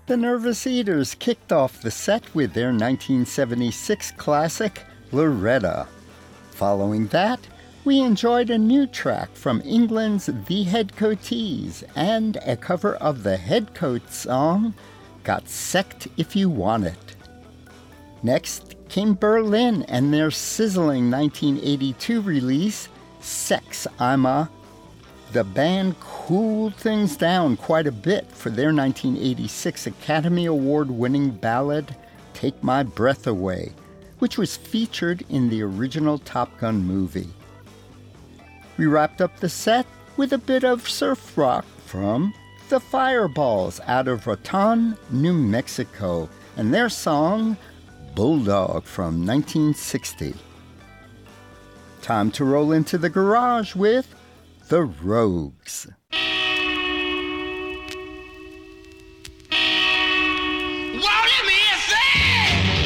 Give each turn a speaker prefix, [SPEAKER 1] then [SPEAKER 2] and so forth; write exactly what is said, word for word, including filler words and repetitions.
[SPEAKER 1] The Nervous Eaters kicked off the set with their nineteen seventy-six classic, Loretta. Following that, we enjoyed a new track from England's The Headcoatees and a cover of the Headcoats song, Got Sect If You Want It. Next came Berlin and their sizzling nineteen eighty-two release, Sex I'm a. The band cooled things down quite a bit for their nineteen eighty-six Academy Award-winning ballad, Take My Breath Away, which was featured in the original Top Gun movie. We wrapped up the set with a bit of surf rock from the Fireballs out of Raton, New Mexico, and their song, Bulldog from nineteen sixty. Time to roll into the garage with The Rogues.